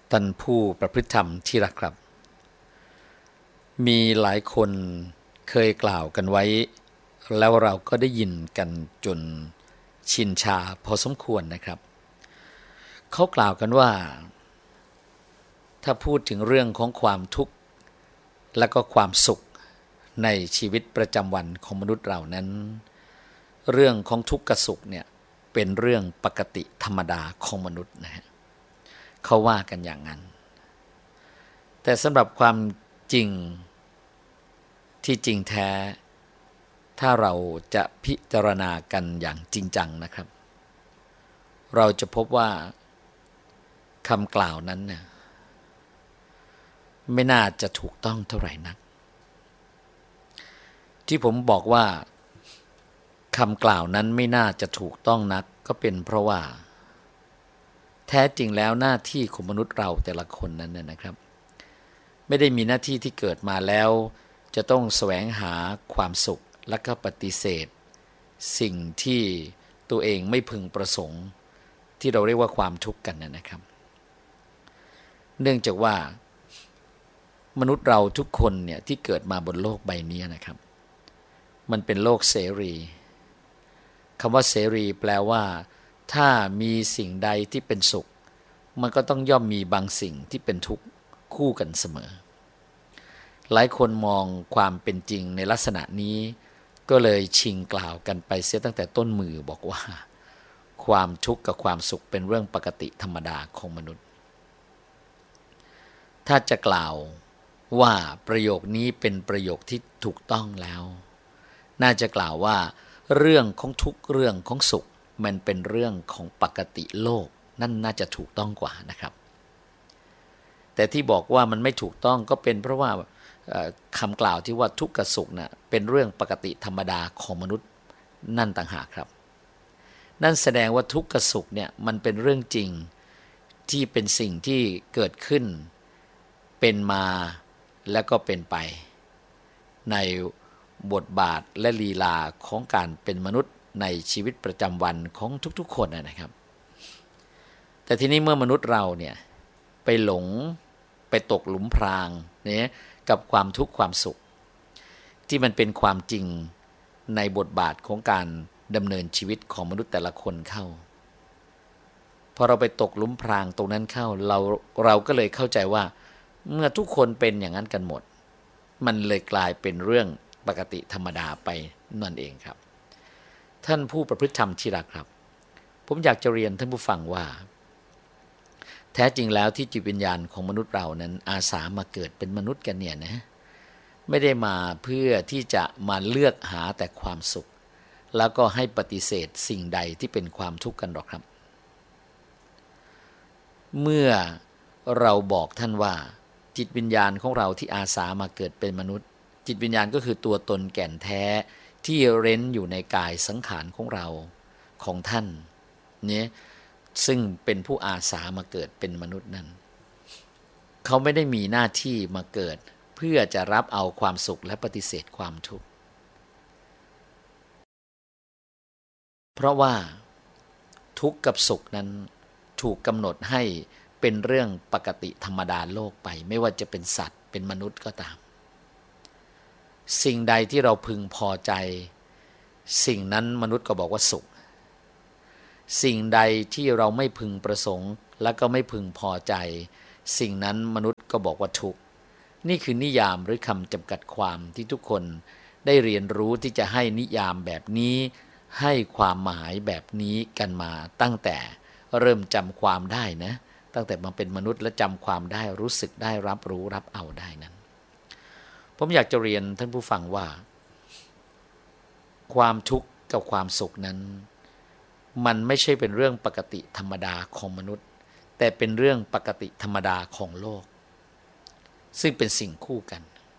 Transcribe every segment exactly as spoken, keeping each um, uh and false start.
ท่านผู้ประพฤติธรรมที่รักครับมีหลายคนเคยกล่าวกันไว้แล้วเราก็ได้ยินกันจนชินชาพอสมควรนะครับเขากล่าวกันว่าถ้าพูดถึงเรื่องของความทุกข์และก็ความสุขในชีวิตประจำวันของมนุษย์เรานั้นเรื่องของทุกข์กับสุขเนี่ยเป็นเรื่องปกติธรรมดาของมนุษย์นะฮะเขาว่ากันอย่างนั้นแต่สำหรับความจริงที่จริงแท้ถ้าเราจะพิจารณากันอย่างจริงจังนะครับเราจะพบว่าคำกล่าวนั้นเนี่ยไม่น่าจะถูกต้องเท่าไหร่นักที่ผมบอกว่าคำกล่าวนั้นไม่น่าจะถูกต้องนักก็เป็นเพราะว่าแท้จริงแล้วหน้าที่ของมนุษย์เราแต่ละคนนั้นเนี่ยนะครับไม่ได้มีหน้าที่ที่เกิดมาแล้วจะต้องแสวงหาความสุขและก็ปฏิเสธสิ่งที่ตัวเองไม่พึงประสงค์ที่เราเรียกว่าความทุกข์กันนะครับเนื่องจากว่ามนุษย์เราทุกคนเนี่ยที่เกิดมาบนโลกใบนี้นะครับมันเป็นโลกเสรีคำว่าเสรีแปลว่าถ้ามีสิ่งใดที่เป็นสุขมันก็ต้องย่อมมีบางสิ่งที่เป็นทุกข์คู่กันเสมอหลายคนมองความเป็นจริงในลักษณะนี้ก็เลยชิงกล่าวกันไปเสียตั้งแต่ต้นมือบอกว่าความทุกข์กับความสุขเป็นเรื่องปกติธรรมดาของมนุษย์ถ้าจะกล่าวว่าประโยคนี้เป็นประโยคที่ถูกต้องแล้วน่าจะกล่าวว่าเรื่องของทุกข์เรื่องของสุขมันเป็นเรื่องของปกติโลกนั่นน่าจะถูกต้องกว่านะครับแต่ที่บอกว่ามันไม่ถูกต้องก็เป็นเพราะว่าคำกล่าวที่ว่าทุกข์กับสุขน่ะเป็นเรื่องปกติธรรมดาของมนุษย์นั่นต่างหากครับนั่นแสดงว่าทุกข์กับสุขเนี่ยมันเป็นเรื่องจริงที่เป็นสิ่งที่เกิดขึ้นเป็นมาและก็เป็นไปในบทบาทและลีลาของการเป็นมนุษย์ในชีวิตประจำวันของทุกๆคนนะครับแต่ทีนี้เมื่อมนุษย์เราเนี่ยไปหลงไปตกหลุมพรางเนี่ยกับความทุกข์ความสุขที่มันเป็นความจริงในบทบาทของการดำเนินชีวิตของมนุษย์แต่ละคนเข้าพอเราไปตกหลุมพรางตรงนั้นเข้าเราเราก็เลยเข้าใจว่าเมื่อทุกคนเป็นอย่างนั้นกันหมดมันเลยกลายเป็นเรื่องปกติธรรมดาไปนั่นเองครับท่านผู้ประพฤติธรรมที่รักครับผมอยากจะเรียนท่านผู้ฟังว่าแท้จริงแล้วที่จิตวิญญาณของมนุษย์เรานั้นอาสามาเกิดเป็นมนุษย์กันเนี่ยนะไม่ได้มาเพื่อที่จะมาเลือกหาแต่ความสุขแล้วก็ให้ปฏิเสธสิ่งใดที่เป็นความทุกข์กันหรอกครับเมื่อเราบอกท่านว่าจิตวิญญาณของเราที่อาสามาเกิดเป็นมนุษย์จิตวิญญาณก็คือตัวตนแก่นแท้ที่เร้นอยู่ในกายสังขารของเราของท่านเนี่ยซึ่งเป็นผู้อาสามาเกิดเป็นมนุษย์นั้นเขาไม่ได้มีหน้าที่มาเกิดเพื่อจะรับเอาความสุขและปฏิเสธความทุกข์เพราะว่าทุกข์กับสุขนั้นถูกกำหนดให้เป็นเรื่องปกติธรรมดาโลกไปไม่ว่าจะเป็นสัตว์เป็นมนุษย์ก็ตามสิ่งใดที่เราพึงพอใจสิ่งนั้นมนุษย์ก็บอกว่าสุขสิ่งใดที่เราไม่พึงประสงค์และก็ไม่พึงพอใจสิ่งนั้นมนุษย์ก็บอกว่าทุกข์นี่คือนิยามหรือคำจำกัดความที่ทุกคนได้เรียนรู้ที่จะให้นิยามแบบนี้ให้ความหมายแบบนี้กันมาตั้งแต่เริ่มจำความได้นะตั้งแต่มาเป็นมนุษย์และจำความได้รู้สึกได้รับรู้รับเอาได้นั้นผมอยากจะเรียนท่านผู้ฟังว่าความทุกข์กับความสุขนั้นมันไม่ใช่เป็นเรื่องปกติธรรมดาของมนุษย์แต่เป็นเรื่องปกติธรรมดาของโลกซึ่งเป็นสิ่งคู่กัน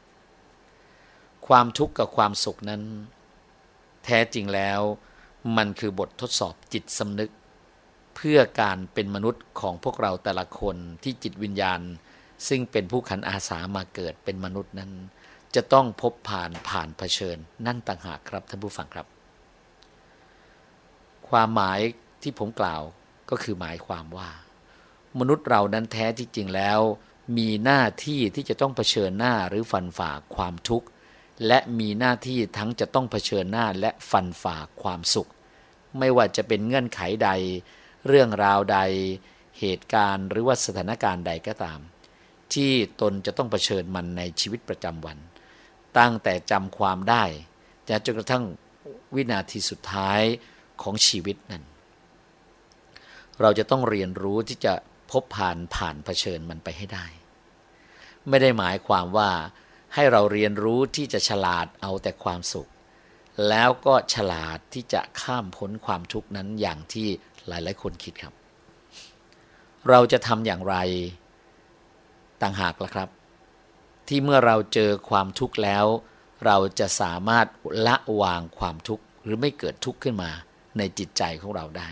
ความทุกข์กับความสุขนั้นแท้จริงแล้วมันคือบททดสอบจิตสำนึกเพื่อการเป็นมนุษย์ของพวกเราแต่ละคนที่จิตวิญญาณซึ่งเป็นผู้ขันอาสามาเกิดเป็นมนุษย์นั้นจะต้องพบผ่านผ่านเผชิญนั่นต่างหากครับท่านผู้ฟังครับความหมายที่ผมกล่าวก็คือหมายความว่ามนุษย์เรานั้นแท้ที่จริงแล้วมีหน้าที่ที่จะต้องเผชิญหน้าหรือฟันฝ่าความทุกข์และมีหน้าที่ทั้งจะต้องเผชิญหน้าและฟันฝ่าความสุขไม่ว่าจะเป็นเงื่อนไขใดเรื่องราวใดเหตุการณ์หรือว่าสถานการณ์ใดก็ตามที่ตนจะต้องเผชิญมันในชีวิตประจำวันตั้งแต่จำความได้จนกระทั่งวินาทีสุดท้ายของชีวิตนั้นเราจะต้องเรียนรู้ที่จะพบผ่านผ่านเผชิญมันไปให้ได้ไม่ได้หมายความว่าให้เราเรียนรู้ที่จะฉลาดเอาแต่ความสุขแล้วก็ฉลาดที่จะข้ามพ้นความทุกข์นั้นอย่างที่หลายๆคนคิดครับเราจะทำอย่างไรต่างหากล่ะครับที่เมื่อเราเจอความทุกข์แล้วเราจะสามารถละวางความทุกข์หรือไม่เกิดทุกข์ขึ้นมาในจิตใจของเราได้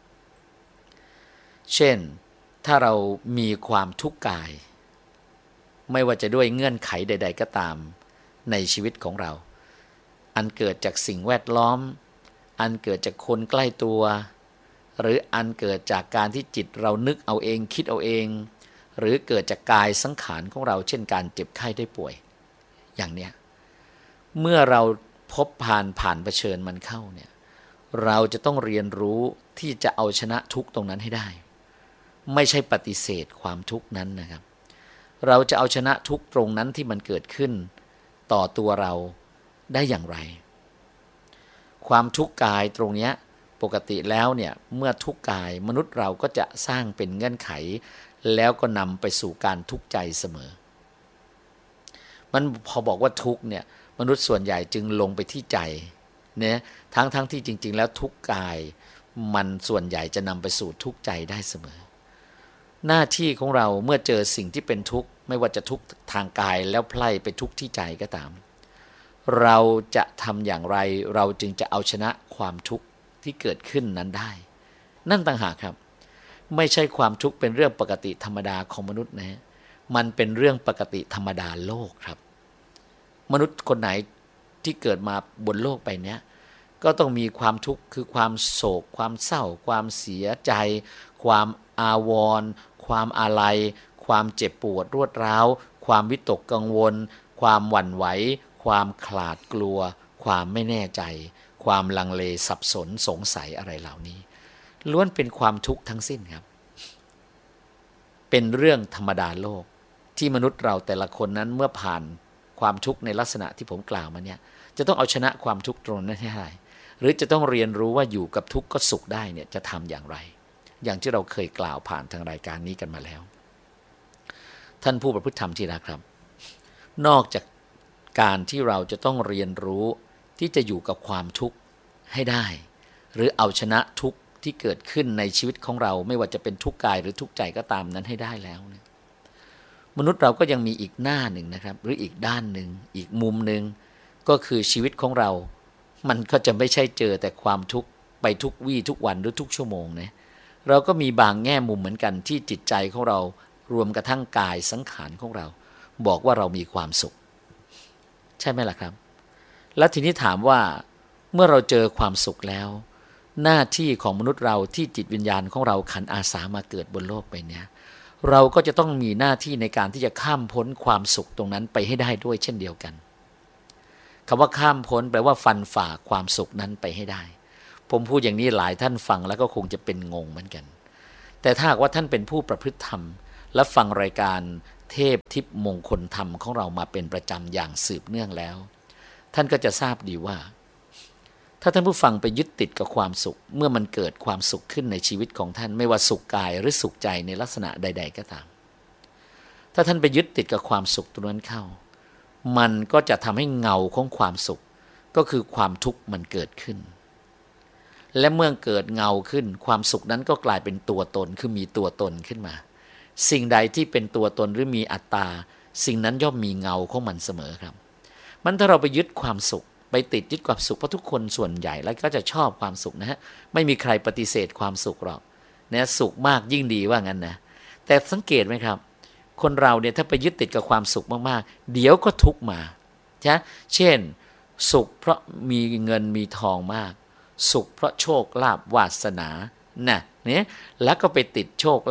เช่นถ้าเรามีความทุกข์กายไม่ว่าจะด้วยเงื่อนไขใดๆก็ตามในชีวิตของเราอันเกิดจากสิ่งแวดล้อมอันเกิดจากคนใกล้ตัวหรืออันเกิดจากการที่จิตเรานึกเอาเองคิดเอาเองหรือเกิดจากกายสังขารของเราเช่นการเจ็บไข้ได้ป่วยอย่างเนี้ยเมื่อเราพบผ่านผ่านเผชิญมันเข้าเนี่ยเราจะต้องเรียนรู้ที่จะเอาชนะทุกข์ตรงนั้นให้ได้ไม่ใช่ปฏิเสธความทุกข์นั้นนะครับเราจะเอาชนะทุกข์ตรงนั้นที่มันเกิดขึ้นต่อตัวเราได้อย่างไรความทุกข์กายตรงนี้ปกติแล้วเนี่ยเมื่อทุกข์กายมนุษย์เราก็จะสร้างเป็นเงื่อนไขแล้วก็นำไปสู่การทุกข์ใจเสมอมันพอบอกว่าทุกข์เนี่ยมนุษย์ส่วนใหญ่จึงลงไปที่ใจเนี่ยทั้งทั้งที่จริงๆแล้วทุกข์กายมันส่วนใหญ่จะนำไปสู่ทุกข์ใจได้เสมอหน้าที่ของเราเมื่อเจอสิ่งที่เป็นทุกข์ไม่ว่าจะทุกข์ทางกายแล้วไพล่ไปทุกข์ที่ใจก็ตามเราจะทำอย่างไรเราจึงจะเอาชนะความทุกข์ที่เกิดขึ้นนั้นได้นั่นต่างหากครับไม่ใช่ความทุกข์เป็นเรื่องปกติธรรมดาของมนุษย์นะมันเป็นเรื่องปกติธรรมดาโลกครับมนุษย์คนไหนที่เกิดมาบนโลกใบนี้ก็ต้องมีความทุกข์คือความโศกความเศร้าความเสียใจความอาวรณ์ความอาลัยความเจ็บปวดรวดร้าวความวิตกกังวลความหวั่นไหวความขลาดกลัวความไม่แน่ใจความลังเลสับสนสงสัยอะไรเหล่านี้ล้วนเป็นความทุกข์ทั้งสิ้นครับเป็นเรื่องธรรมดาโลกที่มนุษย์เราแต่ละคนนั้นเมื่อผ่านความทุกข์ในลักษณะที่ผมกล่าวมาเนี่ยจะต้องเอาชนะความทุกข์ตรงนั้นให้ได้หรือจะต้องเรียนรู้ว่าอยู่กับทุกข์ก็สุขได้เนี่ยจะทำอย่างไรอย่างที่เราเคยกล่าวผ่านทางรายการนี้กันมาแล้วท่านผู้ประพฤติธรรมที่รักครับนอกจากการที่เราจะต้องเรียนรู้ที่จะอยู่กับความทุกข์ให้ได้หรือเอาชนะทุกข์ที่เกิดขึ้นในชีวิตของเราไม่ว่าจะเป็นทุกข์กายหรือทุกข์ใจก็ตามนั้นให้ได้แล้วเนี่ยมนุษย์เราก็ยังมีอีกหน้าหนึ่งนะครับหรืออีกด้านหนึ่งอีกมุมหนึ่งก็คือชีวิตของเรามันก็จะไม่ใช่เจอแต่ความทุกข์ไปทุกวี่ทุกวันหรือทุกชั่วโมงนะเราก็มีบางแง่มุมเหมือนกันที่จิตใจของเรารวมกระทั่งกายสังขารของเราบอกว่าเรามีความสุขใช่ไหมล่ะครับแล้วทีนี้ถามว่าเมื่อเราเจอความสุขแล้วหน้าที่ของมนุษย์เราที่จิตวิญญาณของเราขันอาสามาเกิดบนโลกใบนี้เราก็จะต้องมีหน้าที่ในการที่จะข้ามพ้นความสุขตรงนั้นไปให้ได้ด้วยเช่นเดียวกันคำว่าข้ามพ้นแปลว่าฟันฝ่าความสุขนั้นไปให้ได้ผมพูดอย่างนี้หลายท่านฟังแล้วก็คงจะเป็นงงเหมือนกันแต่ถ้าหากว่าท่านเป็นผู้ประพฤติธรรมและฟังรายการเทพทิพย์มงคลธรรมของเรามาเป็นประจำอย่างสืบเนื่องแล้วท่านก็จะทราบดีว่าถ้าท่านผู้ฟังไปยึดติดกับความสุขเมื่อมันเกิดความสุขขึ้นในชีวิตของท่านไม่ว่าสุขกายหรือสุขใจในลักษณะใดๆก็ตามถ้าท่านไปยึดติดกับความสุขตรงนั้นเข้ามันก็จะทำให้เงาของความสุขก็คือความทุกข์มันเกิดขึ้นและเมื่อเกิดเงาขึ้นความสุขนั้นก็กลายเป็นตัวตนคือมีตัวตนขึ้นมาสิ่งใดที่เป็นตัวตนหรือมีอัตตาสิ่งนั้นย่อมมีเงาของมันเสมอครับมันถ้าเราไปยึดความสุขไปติดยึดความสุขเพราะทุกคนส่วนใหญ่แล้วก็จะชอบความสุขนะฮะไม่มีใครปฏิเสธความสุขหรอกนะสุขมากยิ่งดีว่างั้นนะแต่สังเกตไหมครับคนเราเนี่ยถ้าไปยึดติดกับความสุขมากๆเดี๋ยวก็ทุกข์มาใช่เช่นสุขเพราะมีเงินมีทองมากสุขเพราะโชคลาภวาสนาน่ะเนี่ยแล้วก็ไปติดโชคลาภ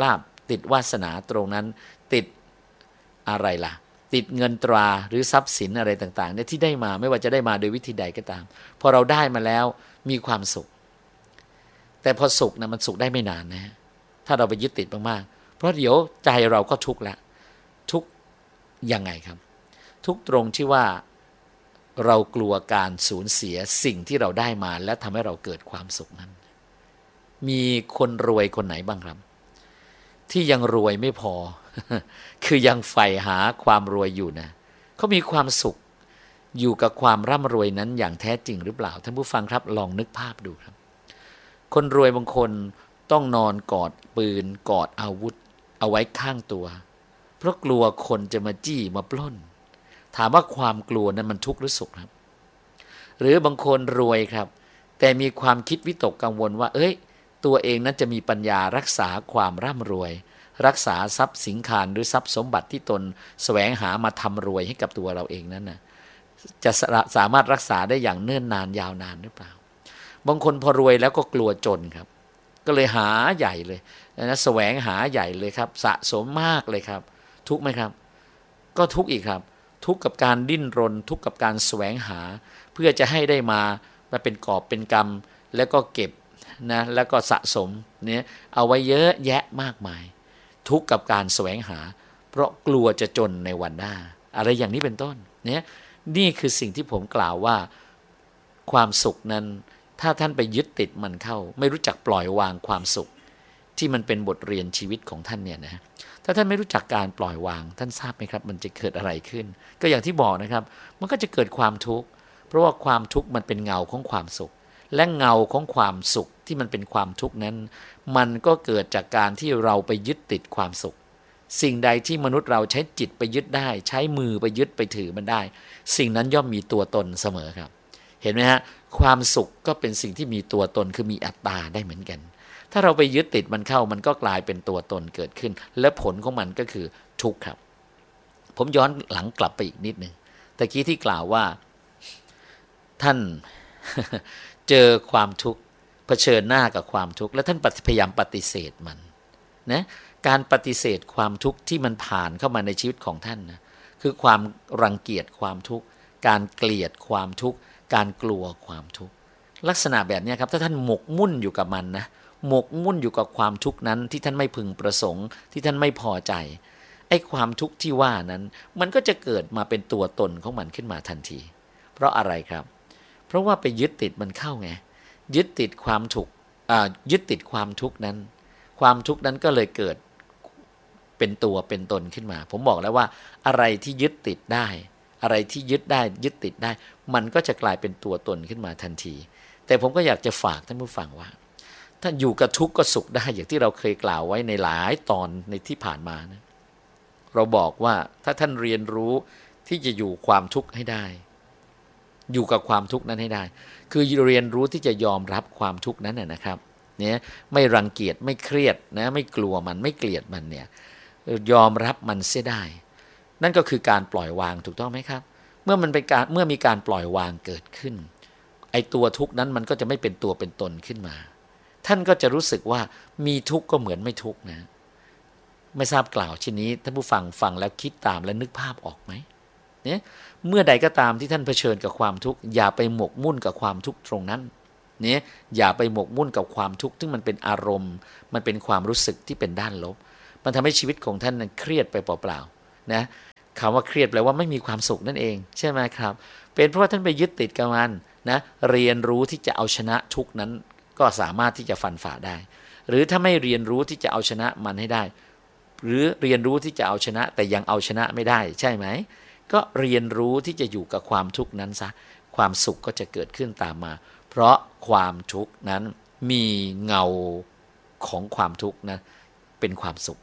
ติดวาสนาตรงนั้นติดอะไรล่ะติดเงินตราหรือทรัพย์สินอะไรต่างๆเนี่ยที่ได้มาไม่ว่าจะได้มาโดยวิธีใดก็ตามพอเราได้มาแล้วมีความสุขแต่พอสุขนะมันสุขได้ไม่นานนะถ้าเราไปยึดติดมากๆเพราะเดี๋ยวใจเราก็ทุกข์แล้วทุกข์ยังไงครับทุกข์ตรงที่ว่าเรากลัวการสูญเสียสิ่งที่เราได้มาและทำให้เราเกิดความสุขนั้นมีคนรวยคนไหนบ้างครับที่ยังรวยไม่พอ คือยังใฝ่หาความรวยอยู่นะเขามีความสุขอยู่กับความร่ำรวยนั้นอย่างแท้จริงหรือเปล่าท่านผู้ฟังครับลองนึกภาพดูครับคนรวยบางคนต้องนอนกอดปืนกอดอาวุธเอาไว้ข้างตัวเพราะกลัวคนจะมาจี้มาปล้นถามว่าความกลัวนั้นมันทุกข์หรือสุขครับหรือบางคนรวยครับแต่มีความคิดวิตกกังวลว่าเอ้ยตัวเองนั้นจะมีปัญญารักษาความร่ำรวยรักษาทรัพย์สินคารหรือทรัพย์สมบัติที่ตนแสวงหามาทำรวยให้กับตัวเราเองนั้นนะจะสามารถรักษาได้อย่างเนิ่นนานยาวนานหรือเปล่าบางคนพอรวยแล้วก็กลัวจนครับก็เลยหาใหญ่เลยนะแสวงหาใหญ่เลยครับสะสมมากเลยครับทุกข์ไหมครับก็ทุกข์อีกครับทุกข์กับการดิ้นรนทุกข์กับการแสวงหาเพื่อจะให้ได้มามาเป็นกอบเป็นกำแล้วก็เก็บนะแล้วก็สะสมเนี่ยเอาไว้เยอะแยะมากมายทุกข์กับการแสวงหาเพราะกลัวจะจนในวันหน้าอะไรอย่างนี้เป็นต้นเนี่ยนี่คือสิ่งที่ผมกล่าวว่าความสุขนั้นถ้าท่านไปยึดติดมันเข้าไม่รู้จักปล่อยวางความสุขที่มันเป็นบทเรียนชีวิตของท่านเนี่ยนะถ้าท่านไม่รู้จักการปล่อยวางท่านทราบไหมครับมันจะเกิดอะไรขึ้นก็อย่างที่บอกนะครับมันก็จะเกิดความทุกข์เพราะว่าความทุกข์มันเป็นเงาของความสุขและเงาของความสุขที่มันเป็นความทุกข์นั้นมันก็เกิดจากการที่เราไปยึดติดความสุขสิ่งใดที่มนุษย์เราใช้จิตไปยึดได้ใช้มือไปยึดไปถือมันได้สิ่งนั้นย่อมมีตัวตนเสมอครับเห็นไหมฮะความสุขก็เป็นสิ่งที่มีตัวตนคือมีอัตตาได้เหมือนกันถ้าเราไปยึดติดมันเข้ามันก็กลายเป็นตัวตนเกิดขึ้นและผลของมันก็คือทุกข์ครับผมย้อนหลังกลับไปอีกนิดนึงตะกี้ที่กล่าวว่าท่าน เจอความทุกข์เผชิญหน้ากับความทุกข์และท่านพยายามปฏิเสธมันนะการปฏิเสธความทุกข์ที่มันผ่านเข้ามาในชีวิตของท่านนะคือความรังเกียจความทุกข์การเกลียดความทุกข์การกลัวความทุกข์ลักษณะแบบนี้ครับถ้าท่านหมกมุ่นอยู่กับมันนะหมกมุ่นอยู่กับความทุกข์นั้นที่ท่านไม่พึงประสงค์ที่ท่านไม่พอใจไอ้ความทุกข์ที่ว่านั้นมันก็จะเกิดมาเป็นตัวตนของมันขึ้นมาทันทีเพราะอะไรครับเพราะว่าไปยึดติดมันเข้าไงยึดติดความทุกข์ยึดติดความทุกข์นั้นความทุกข์นั้นก็เลยเกิดเป็นตัวเป็นตนขึ้นมาผมบอกแล้วว่าอะไรที่ยึดติดได้อะไรที่ยึดได้ยึดติดได้มันก็จะกลายเป็นตัวตนขึ้นมาทันทีแต่ผมก็อยากจะฝากท่านผู้ฟังว่าถ้าอยู่กับทุกข์ก็สุขได้อย่างที่เราเคยกล่าวไว้ในหลายตอนในที่ผ่านมานะเราบอกว่าถ้าท่านเรียนรู้ที่จะอยู่ความทุกข์ให้ได้อยู่กับความทุกข์นั้นให้ได้คือเรียนรู้ที่จะยอมรับความทุกข์นั้นนะครับเนี่ยไม่รังเกียจไม่เครียดนะไม่กลัวมันไม่เกลียดมันเนี่ยยอมรับมันเสียได้นั่นก็คือการปล่อยวางถูกต้องไหมครับเมื่อมันเป็นการเมื่อมีการปล่อยวางเกิดขึ้นไอ้ตัวทุกข์นั้นมันก็จะไม่เป็นตัวเป็นตนขึ้นมาท่านก็จะรู้สึกว่ามีทุกข์ก็เหมือนไม่ทุกข์นะไม่ทราบกล่าวเช่นนี้ท่านผู้ฟังฟังแล้วคิดตามและนึกภาพออกไหมเนี่ยเมื่อใดก็ตามที่ท่านเผชิญกับความทุกข์อย่าไปหมกมุ่นกับความทุกข์ตรงนั้นเนี่ยอย่าไปหมกมุ่นกับความทุกข์ซึ่งมันเป็นอารมณ์มันเป็นความรู้สึกที่เป็นด้านลบมันทำให้ชีวิตของท่านนั้นเครียดไปเปล่าๆนะคำว่าเครียดแปลว่าไม่มีความสุขนั่นเองใช่ไหมครับเป็นเพราะว่าท่านไปยึดติดกับมันนะเรียนรู้ที่จะเอาชนะทุกข์นั้นก็สามารถที่จะฟันฝ่าได้หรือถ้าไม่เรียนรู้ที่จะเอาชนะมันให้ได้หรือเรียนรู้ที่จะเอาชนะแต่ยังเอาชนะไม่ได้ใช่ไหมก็เรียนรู้ที่จะอยู่กับความทุกข์นั้นซะความสุขก็จะเกิดขึ้นตามมาเพราะความทุกข์นั้นมีเงาของความทุกข์นะเป็นความสุข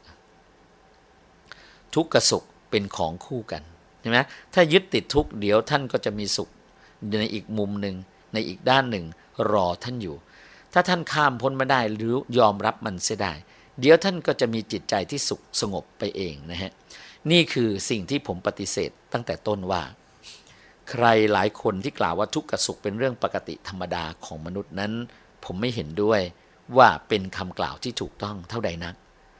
ทุกข์กับสุขเป็นของคู่กันใช่ไหมถ้ายึดติดทุกข์เดี๋ยวท่านก็จะมีสุขในอีกมุมหนึ่งในอีกด้านหนึ่งรอท่านอยู่ถ้าท่านข้ามพ้นมาได้หรือยอมรับมันเสียได้เดี๋ยวท่านก็จะมีจิตใจที่สุขสงบไปเองนะฮะนี่คือสิ่งที่ผมปฏิเสธตั้งแต่ต้นว่าใครหลายคนที่กล่าวว่าทุกข์กับสุขเป็นเรื่องปกติธรรมดาของมนุษย์นั้นผมไม่เห็นด้วยว่าเป็นคำกล่าวที่ถูกต้องเท่าใดนัก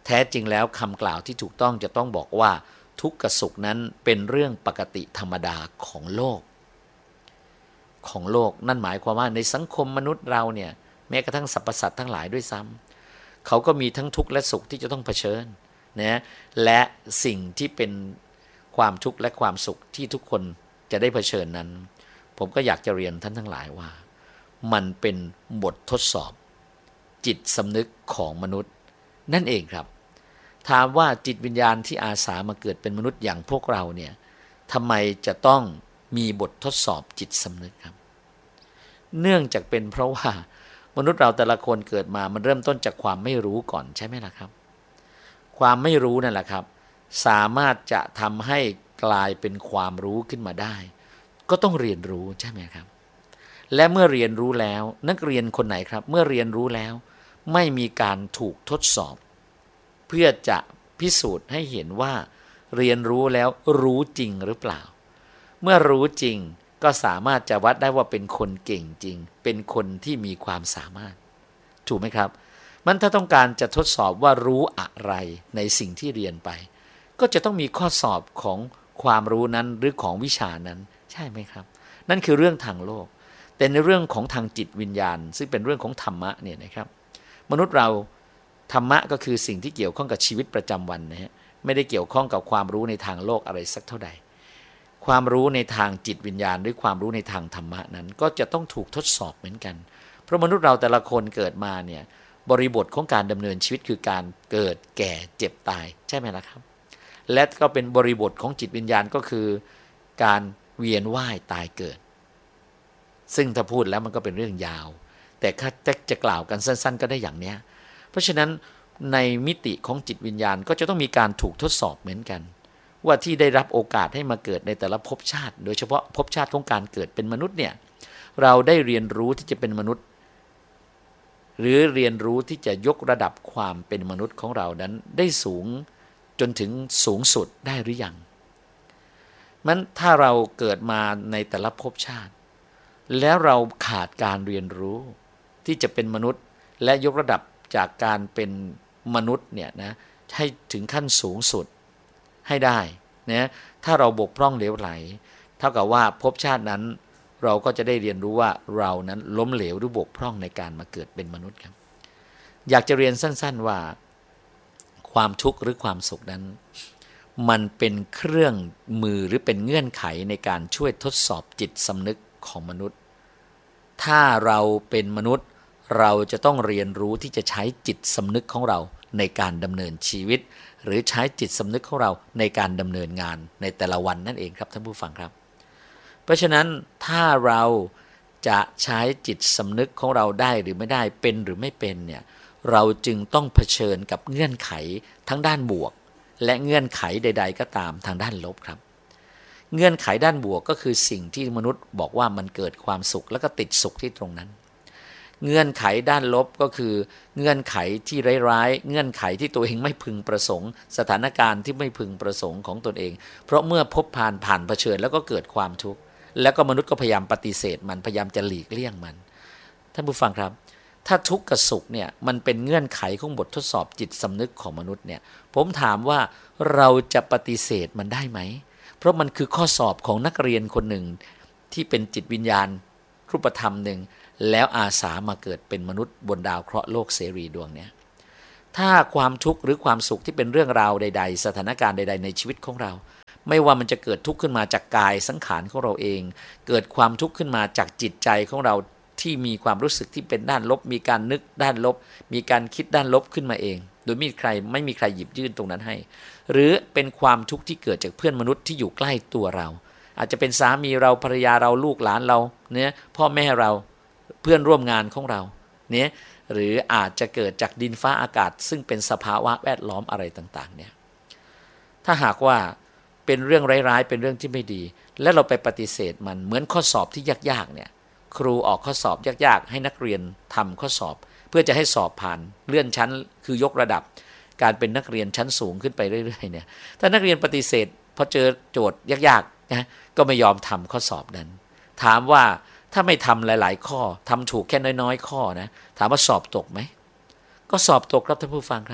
แท้จริงแล้วคำกล่าวที่ถูกต้องจะต้องบอกว่าทุกข์กับสุขนั้นเป็นเรื่องปกติธรรมดาของโลกของโลกนั่นหมายความว่าในสังคมมนุษย์เราเนี่ยแม้กระทั่งสรรพสัตว์ทั้งหลายด้วยซ้ำเขาก็มีทั้งทุกข์และสุขที่จะต้องเผชิญนะและสิ่งที่เป็นความทุกข์และความสุขที่ทุกคนจะได้เผชิญนั้นผมก็อยากจะเรียนท่านทั้งหลายว่ามันเป็นบททดสอบจิตสำนึกของมนุษย์นั่นเองครับถามว่าจิตวิญญาณที่อาสามาเกิดเป็นมนุษย์อย่างพวกเราเนี่ยทำไมจะต้องมีบททดสอบจิตสำนึกครับเนื่องจากเป็นเพราะว่ามนุษย์เราแต่ละคนเกิดมามันเริ่มต้นจากความไม่รู้ก่อนใช่ไหมล่ะครับความไม่รู้นั่นแหละครับสามารถจะทำให้กลายเป็นความรู้ขึ้นมาได้ก็ต้องเรียนรู้ใช่ไหมครับและเมื่อเรียนรู้แล้วนักเรียนคนไหนครับเมื่อเรียนรู้แล้วไม่มีการถูกทดสอบเพื่อจะพิสูจน์ให้เห็นว่าเรียนรู้แล้วรู้จริงหรือเปล่าเมื่อรู้จริงก็สามารถจะวัดได้ว่าเป็นคนเก่งจริงเป็นคนที่มีความสามารถถูกไหมครับมันถ้าต้องการจะทดสอบว่ารู้อะไรในสิ่งที่เรียนไปก็จะต้องมีข้อสอบของความรู้นั้นหรือของวิชานั้นใช่ไหมครับนั่นคือเรื่องทางโลกแต่ในเรื่องของทางจิตวิญญาณซึ่งเป็นเรื่องของธรรมะเนี่ยนะครับมนุษย์เราธรรมะก็คือสิ่งที่เกี่ยวข้องกับชีวิตประจำวันนะฮะไม่ได้เกี่ยวข้องกับความรู้ในทางโลกอะไรสักเท่าใดความรู้ในทางจิตวิญญาณหรือความรู้ในทางธรรมะนั้นก็จะต้องถูกทดสอบเหมือนกันเพราะมนุษย์เราแต่ละคนเกิดมาเนี่ยบริบทของการดำเนินชีวิตคือการเกิดแก่เจ็บตายใช่ไหมล่ะครับและก็เป็นบริบทของจิตวิญญาณก็คือการเวียนว่ายตายเกิดซึ่งถ้าพูดแล้วมันก็เป็นเรื่องยาวแต่ถ้าจะกล่าวกันสั้นๆก็ได้อย่างเนี้ยเพราะฉะนั้นในมิติของจิตวิญญาณก็จะต้องมีการถูกทดสอบเหมือนกันว่าที่ได้รับโอกาสให้มาเกิดในแต่ละภพชาติโดยเฉพาะภพชาติของการเกิดเป็นมนุษย์เนี่ยเราได้เรียนรู้ที่จะเป็นมนุษย์หรือเรียนรู้ที่จะยกระดับความเป็นมนุษย์ของเรานั้นได้สูงจนถึงสูงสุดได้หรือยังมันถ้าเราเกิดมาในแต่ละภพชาติแล้วเราขาดการเรียนรู้ที่จะเป็นมนุษย์และยกระดับจากการเป็นมนุษย์เนี่ยนะให้ถึงขั้นสูงสุดให้ได้นะถ้าเราบกพร่องเหลวไหลเท่ากับว่าภพชาตินั้นเราก็จะได้เรียนรู้ว่าเรานั้นล้มเหลวหรือบกพร่องในการมาเกิดเป็นมนุษย์ครับอยากจะเรียนสั้นๆว่าความทุกข์หรือความสุขนั้นมันเป็นเครื่องมือหรือเป็นเงื่อนไขในการช่วยทดสอบจิตสำนึกของมนุษย์ถ้าเราเป็นมนุษย์เราจะต้องเรียนรู้ที่จะใช้จิตสำนึกของเราในการดำเนินชีวิตหรือใช้จิตสำนึกของเราในการดำเนินงานในแต่ละวันนั่นเองครับท่านผู้ฟังครับเพราะฉะนั้นถ้าเราจะใช้จิตสำนึกของเราได้หรือไม่ได้เป็นหรือไม่เป็นเนี่ยเราจึงต้องเผชิญกับเงื่อนไขทั้งด้านบวกและเงื่อนไขใดๆก็ตามทางด้านลบครับเงื่อนไขด้านบวกก็คือสิ่งที่มนุษย์บอกว่ามันเกิดความสุขแล้วก็ติดสุขที่ตรงนั้นเงื่อนไขด้านลบก็คือเงื่อนไขที่ร้ายๆเงื่อนไขที่ตัวเองไม่พึงประสงค์สถานการณ์ที่ไม่พึงประสงค์ของตนเองเพราะเมื่อพบผ่านผ่านเผชิญแล้วก็เกิดความทุกข์แล้วก็มนุษย์ก็พยายามปฏิเสธมันพยายามจะหลีกเลี่ยงมันท่านผู้ฟังครับถ้าทุกข์กับสุขเนี่ยมันเป็นเงื่อนไขของบททดสอบจิตสำนึกของมนุษย์เนี่ยผมถามว่าเราจะปฏิเสธมันได้ไหมเพราะมันคือข้อสอบของนักเรียนคนหนึ่งที่เป็นจิตวิญญาณรูปธรรมหนึ่งแล้วอาสามาเกิดเป็นมนุษย์บนดาวเคราะห์โลกเสรีดวงนี้ถ้าความทุกข์หรือความสุขที่เป็นเรื่องราวใดๆสถานการณ์ใดๆในชีวิตของเราไม่ว่ามันจะเกิดทุกข์ขึ้นมาจากกายสังขารของเราเองเกิดความทุกข์ขึ้นมาจากจิตใจของเราที่มีความรู้สึกที่เป็นด้านลบมีการนึกด้านลบมีการคิดด้านลบขึ้นมาเองโดยไม่มีใครไม่มีใครหยิบยื่นตรงนั้นให้หรือเป็นความทุกข์ที่เกิดจากเพื่อนมนุษย์ที่อยู่ใกล้ตัวเราอาจจะเป็นสามีเราภรรยาเราลูกหลานเราเนี่ยพ่อแม่เราเพื่อนร่วมงานของเราเนี่ยหรืออาจจะเกิดจากดินฟ้าอากาศซึ่งเป็นสภาวะแวดล้อมอะไรต่างๆเนี่ยถ้าหากว่าเป็นเรื่องร้ายๆเป็นเรื่องที่ไม่ดีและเราไปปฏิเสธมันเหมือนข้อสอบที่ยากๆเนี่ยครูออกข้อสอบยากๆให้นักเรียนทำข้อสอบเพื่อจะให้สอบผ่านเลื่อนชั้นคือยกระดับการเป็นนักเรียนชั้นสูงขึ้นไปเรื่อยๆเนี่ยถ้านักเรียนปฏิเสธพอเจอโจทย์ยากๆนะก็ไม่ยอมทำข้อสอบนั้นถามว่าถ้าไม่ทำหลายๆข้อทำถูกแค่น้อยๆข้อนะถามว่าสอบตกไหมก็สอบตกครับท่านผู้ฟังครับ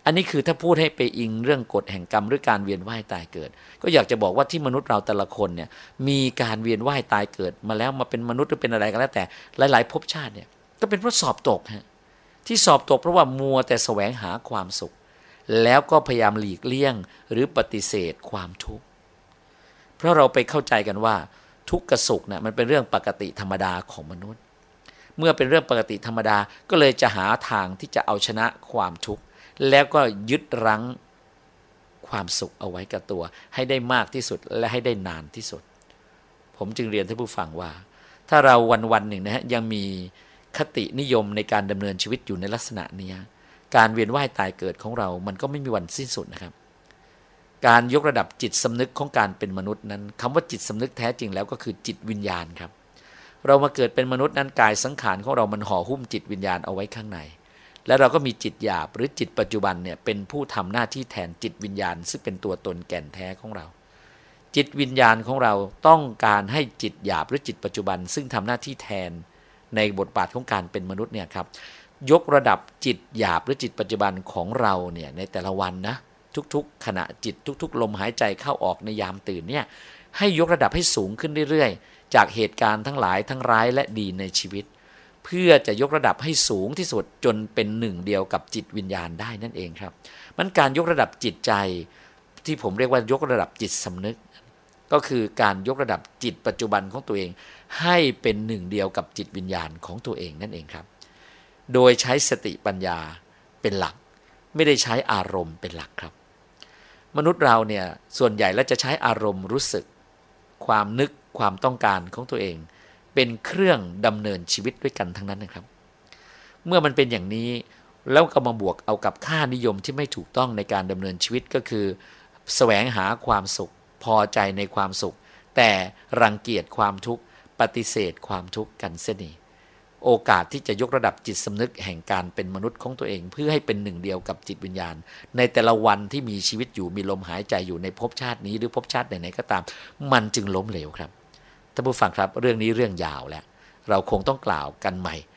อันนี้คือถ้าพูดให้ไปอิงเรื่องกฎแห่งกรรมหรือการเวียนว่ายตายเกิดก็อยากจะบอกว่าที่มนุษย์เราแต่ละคนเนี่ยมีการเวียนว่ายตายเกิดมาแล้วมาเป็นมนุษย์หรือเป็นอะไรก็แล้วแต่หลายๆภพชาติเนี่ยก็เป็นเพราะสอบตกฮะที่สอบตกเพราะว่ามัวแต่แสวงหาความสุขแล้วก็พยายามหลีกเลี่ยงหรือปฏิเสธความทุกข์เพราะเราไปเข้าใจกันว่าทุกข์กับสุขเนี่ยมันเป็นเรื่องปกติธรรมดาของมนุษย์เมื่อเป็นเรื่องปกติธรรมดาก็เลยจะหาทางที่จะเอาชนะความทุกข์แล้วก็ยึดรั้งความสุขเอาไว้กับตัวให้ได้มากที่สุดและให้ได้นานที่สุดผมจึงเรียนท่านผู้ฟังว่าถ้าเราวันๆหนึ่งนะฮะยังมีคตินิยมในการดำเนินชีวิตอยู่ในลักษณะนี้การเวียนว่ายตายเกิดของเรามันก็ไม่มีวันสิ้นสุดนะครับการยกระดับจิตสำนึกของการเป็นมนุษย์นั้นคำว่าจิตสำนึกแท้จริงแล้วก็คือจิตวิญญาณครับเรามาเกิดเป็นมนุษย์นั้นกายสังขารของเรามันห่อหุ้มจิตวิญญาณเอาไว้ข้างในและเราก็มีจิตหยาบหรือจิตปัจจุบันเนี่ยเป็นผู้ทำหน้าที่แทนจิตวิญญาณซึ่งเป็นตัวตนแก่นแท้ของเราจิตวิญญาณของเราต้องการให้จิตหยาบหรือจิตปัจจุบันซึ่งทำหน้าที่แทนในบทบาทของการเป็นมนุษย์เนี่ยครับยกระดับจิตหยาบหรือจิตปัจจุบันของเราเนี่ยในแต่ละวันนะทุกๆขณะจิตทุกๆลมหายใจเข้าออกในยามตื่นเนี่ยให้ยกระดับให้สูงขึ้นเรื่อยๆจากเหตุการณ์ทั้งหลายทั้งร้ายและดีในชีวิตเพื่อจะยกระดับให้สูงที่สุดจนเป็นหนึ่งเดียวกับจิตวิญญาณได้นั่นเองครับมันการยกระดับจิตใจที่ผมเรียกว่ายกระดับจิตสำนึกก็คือการยกระดับจิตปัจจุบันของตัวเองให้เป็นหนึ่งเดียวกับจิตวิญญาณของตัวเองนั่นเองครับโดยใช้สติปัญญาเป็นหลักไม่ได้ใช้อารมณ์เป็นหลักครับมนุษย์เราเนี่ยส่วนใหญ่แล้วจะใช้อารมณ์รู้สึกความนึกความต้องการของตัวเองเป็นเครื่องดำเนินชีวิตด้วยกันทั้งนั้นนะครับเมื่อมันเป็นอย่างนี้แล้วก็มาบวกเอากับค่านิยมที่ไม่ถูกต้องในการดำเนินชีวิตก็คือแสวงหาความสุขพอใจในความสุขแต่รังเกียจความทุกข์ปฏิเสธความทุกข์กันเสียนี่โอกาสที่จะยกระดับจิตสำนึกแห่งการเป็นมนุษย์ของตัวเองเพื่อให้เป็นหนึ่งเดียวกับจิตวิญญาณในแต่ละวันที่มีชีวิตอยู่มีลมหายใจอยู่ในภพชาตินี้หรือภพชาติไหนๆก็ตามมันจึงล้มเหลวครับท่านผู้ฟังครับเรื่องนี้เรื่องยาวแล้วเราคงต้องกล่าวกันใหม่